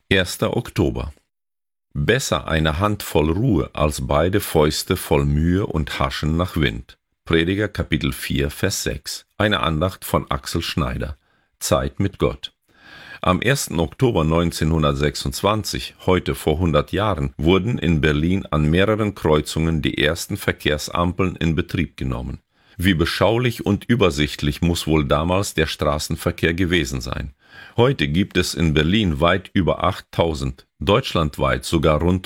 1. Oktober. Besser eine Handvoll Ruhe als beide Fäuste voll Mühe und Haschen nach Wind. Prediger Kapitel 4, Vers 6. Eine Andacht von Axel Schneider. Zeit mit Gott. Am 1. Oktober 1926, heute vor 100 Jahren, wurden in Berlin an mehreren Kreuzungen die ersten Verkehrsampeln in Betrieb genommen. Wie beschaulich und übersichtlich muss wohl damals der Straßenverkehr gewesen sein. Heute gibt es in Berlin weit über 8.000, deutschlandweit sogar rund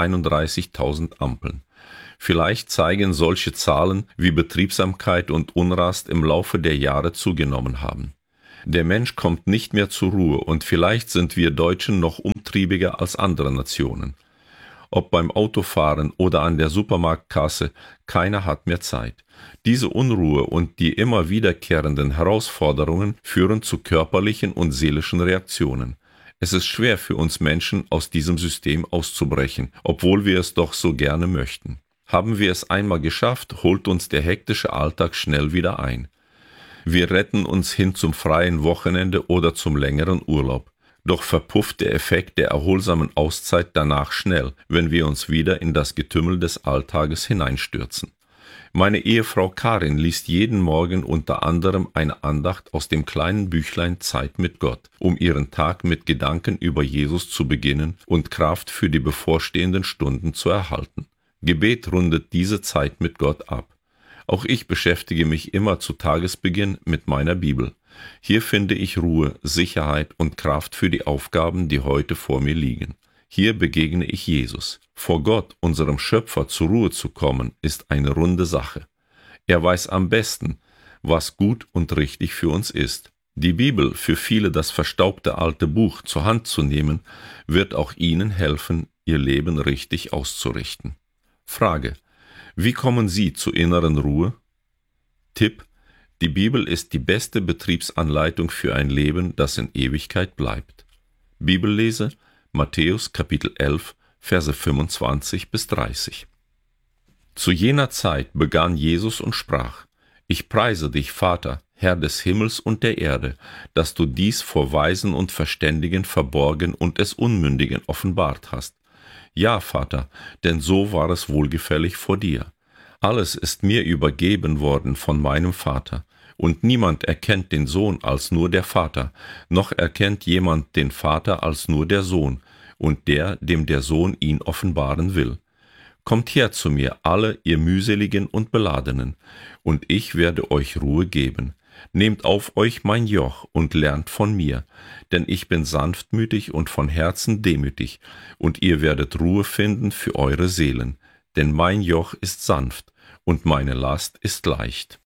131.000 Ampeln. Vielleicht zeigen solche Zahlen, wie Betriebsamkeit und Unrast im Laufe der Jahre zugenommen haben. Der Mensch kommt nicht mehr zur Ruhe und vielleicht sind wir Deutschen noch umtriebiger als andere Nationen. Ob beim Autofahren oder an der Supermarktkasse, keiner hat mehr Zeit. Diese Unruhe und die immer wiederkehrenden Herausforderungen führen zu körperlichen und seelischen Reaktionen. Es ist schwer für uns Menschen, aus diesem System auszubrechen, obwohl wir es doch so gerne möchten. Haben wir es einmal geschafft, holt uns der hektische Alltag schnell wieder ein. Wir retten uns hin zum freien Wochenende oder zum längeren Urlaub. Doch verpufft der Effekt der erholsamen Auszeit danach schnell, wenn wir uns wieder in das Getümmel des Alltages hineinstürzen. Meine Ehefrau Karin liest jeden Morgen unter anderem eine Andacht aus dem kleinen Büchlein Zeit mit Gott, um ihren Tag mit Gedanken über Jesus zu beginnen und Kraft für die bevorstehenden Stunden zu erhalten. Gebet rundet diese Zeit mit Gott ab. Auch ich beschäftige mich immer zu Tagesbeginn mit meiner Bibel. Hier finde ich Ruhe, Sicherheit und Kraft für die Aufgaben, die heute vor mir liegen. Hier begegne ich Jesus. Vor Gott, unserem Schöpfer, zur Ruhe zu kommen, ist eine runde Sache. Er weiß am besten, was gut und richtig für uns ist. Die Bibel, für viele das verstaubte alte Buch, zur Hand zu nehmen, wird auch ihnen helfen, ihr Leben richtig auszurichten. Frage: Wie kommen Sie zur inneren Ruhe? Tipp: Die Bibel ist die beste Betriebsanleitung für ein Leben, das in Ewigkeit bleibt. Bibellese: Matthäus Kapitel 11, Verse 25 bis 30. Zu jener Zeit begann Jesus und sprach: Ich preise dich, Vater, Herr des Himmels und der Erde, dass du dies vor Weisen und Verständigen verborgen und es Unmündigen offenbart hast. Ja, Vater, denn so war es wohlgefällig vor dir. Alles ist mir übergeben worden von meinem Vater, und niemand erkennt den Sohn als nur der Vater, noch erkennt jemand den Vater als nur der Sohn, und der, dem der Sohn ihn offenbaren will. Kommt her zu mir, alle ihr mühseligen und Beladenen, und ich werde euch Ruhe geben. Nehmt auf euch mein Joch und lernt von mir, denn ich bin sanftmütig und von Herzen demütig, und ihr werdet Ruhe finden für eure Seelen, denn mein Joch ist sanft und meine Last ist leicht.